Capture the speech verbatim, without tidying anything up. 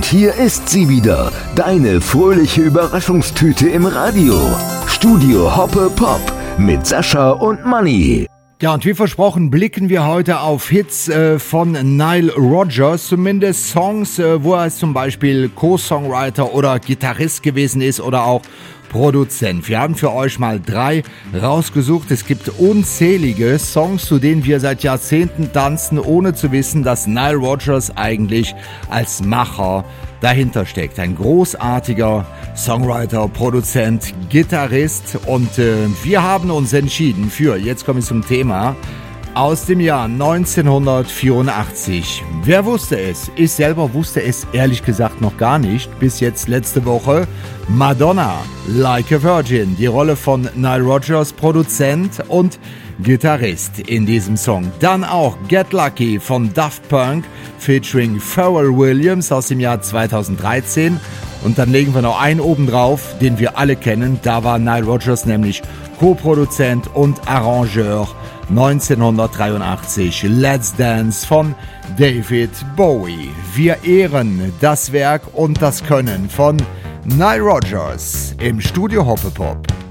Und hier ist sie wieder, deine fröhliche Überraschungstüte im Radio. Studio Hoppe Pop mit Sascha und Manni. Ja, und wie versprochen blicken wir heute auf Hits äh, von Nile Rodgers, zumindest Songs, äh, wo er zum Beispiel Co-Songwriter oder Gitarrist gewesen ist oder auch Produzent. Wir haben für euch mal drei rausgesucht. Es gibt unzählige Songs, zu denen wir seit Jahrzehnten tanzen, ohne zu wissen, dass Nile Rodgers eigentlich als Macher dahinter steckt. Ein großartiger Songwriter, Produzent, Gitarrist und äh, wir haben uns entschieden für, jetzt komme ich zum Thema, aus dem Jahr neunzehnhundertvierundachtzig. Wer wusste es? Ich selber wusste es ehrlich gesagt noch gar nicht, bis jetzt letzte Woche. Madonna, Like a Virgin, die Rolle von Nile Rodgers, Produzent und Gitarrist in diesem Song. Dann auch Get Lucky von Daft Punk featuring Pharrell Williams aus dem Jahr zweitausenddreizehn. Und dann legen wir noch einen oben drauf, den wir alle kennen. Da war Nile Rodgers nämlich Co-Produzent und Arrangeur. neunzehnhundertdreiundachtzig Let's Dance von David Bowie. Wir ehren das Werk und das Können von Nile Rodgers im Studio Hoppe Pop.